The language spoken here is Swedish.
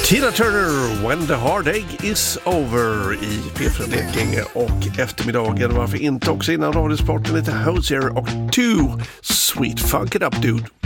Tina Turner, When the Hard Egg is Over i P4 Blekinge och eftermiddagen. Varför inte också innan radiosporten lite Hosier och Too Sweet Funk It Up Dude.